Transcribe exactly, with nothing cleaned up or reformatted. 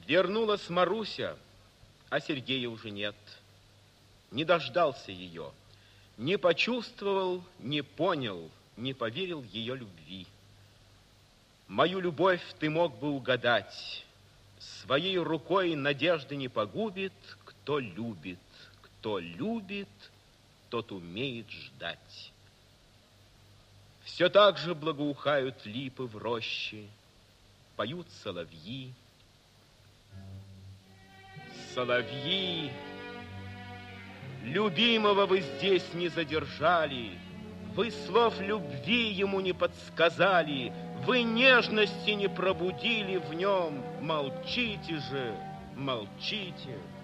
Вернулась Маруся, а Сергея уже нет. Не дождался ее, не почувствовал, не понял, не поверил ее любви. Мою любовь ты мог бы угадать. Своей рукой надежды не погубит, кто любит. Кто любит, тот умеет ждать. Все так же благоухают липы в роще, поют соловьи. Соловьи, любимого вы здесь не задержали, вы слов любви ему не подсказали, вы нежности не пробудили в нем. Молчите же, молчите.